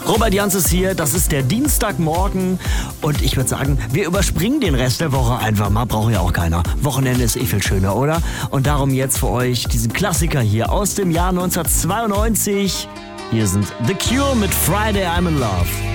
Robert Jans ist hier, das ist der Dienstagmorgen und ich würde sagen, wir überspringen den Rest der Woche einfach mal, braucht ja auch keiner. Wochenende ist viel schöner, oder? Und darum jetzt für euch diesen Klassiker hier aus dem Jahr 1992. Hier sind The Cure mit Friday I'm in Love.